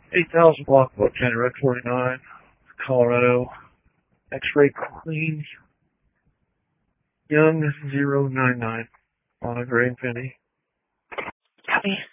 8,000 block book, County Road 49, Colorado. X-ray Queen, Young 099 on a gray Infinity. Copy.